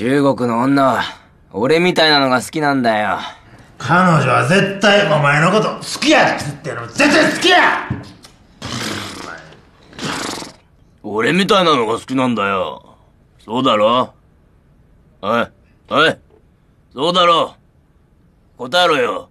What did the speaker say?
中国の女は、俺みたいなのが好きなんだよ。 彼女は絶対お前のこと好きやって言ってる。絶対好きや！ 俺みたいなのが好きなんだよ。そうだろ？おい、そうだろ。答えろよ。